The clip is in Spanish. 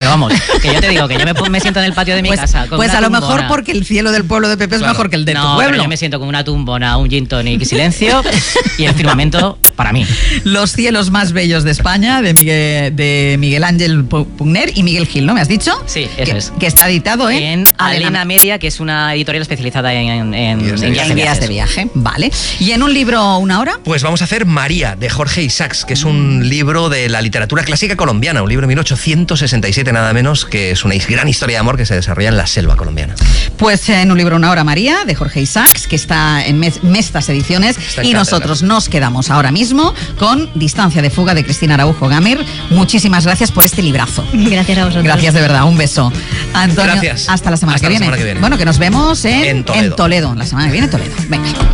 vamos, que yo te digo que yo me siento en el patio de mi casa. Con pues una a lo tumbona. mejor porque el cielo del pueblo de Pepe es mejor que el de tu pueblo. Pero yo me siento con una tumbona, un gin tonic y silencio y el firmamento para mí. Los cielos más bellos de España, de Miguel Ángel Pugner y Miguel Gil, ¿no? ¿Me has dicho? Sí, eso es. Que está editado en Alena Media, que es una editorial especializada en guías de viaje. Vale. ¿Y en un libro una hora? Pues vamos a hacer María, de Jorge Isaacs, que es un libro de la literatura clásica colombiana, un libro de 1867 nada menos, que es una gran historia de amor que se desarrolla en la selva colombiana. Pues en un libro una hora, María, de Jorge Isaacs, que está en Mestas Ediciones, y nosotros nos quedamos ahora mismo con Distancia de fuga de Cristina Araujo Gamir. Muchísimas gracias por este librazo. Gracias a vosotros. Gracias de verdad, un beso. Antonio, gracias. Hasta la semana que viene. La semana que viene. Bueno, que nos vemos en Toledo. Toledo. La semana que viene Toledo. Venga.